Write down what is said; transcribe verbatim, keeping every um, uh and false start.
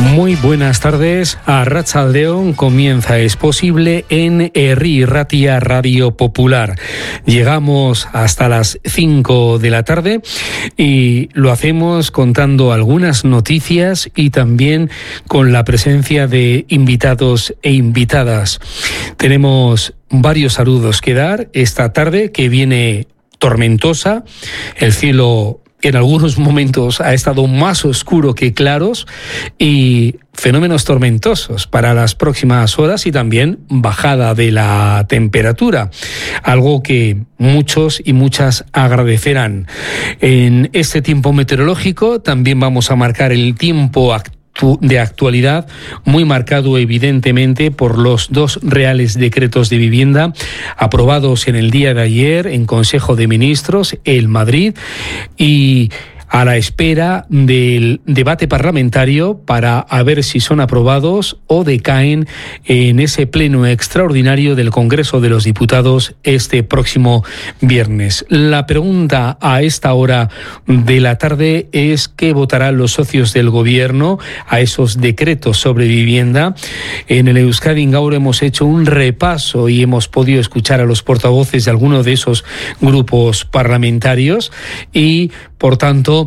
Muy buenas tardes. Arratsaldeon comienza Es Posible en Herri Ratia Radio Popular. Llegamos hasta las cinco de la tarde y lo hacemos contando algunas noticias y también con la presencia de invitados e invitadas. Tenemos varios saludos que dar esta tarde, que viene tormentosa. El cielo en algunos momentos ha estado más oscuro que claros y fenómenos tormentosos para las próximas horas y también bajada de la temperatura, algo que muchos y muchas agradecerán. En este tiempo meteorológico también vamos a marcar el tiempo actual de actualidad, muy marcado evidentemente por los dos reales decretos de vivienda aprobados en el día de ayer en Consejo de Ministros en Madrid y a la espera del debate parlamentario para a ver si son aprobados o decaen en ese pleno extraordinario del Congreso de los Diputados este próximo viernes. La pregunta a esta hora de la tarde es qué votarán los socios del Gobierno a esos decretos sobre vivienda. En el Euskadi Gaur hemos hecho un repaso y hemos podido escuchar a los portavoces de algunos de esos grupos parlamentarios y, por tanto,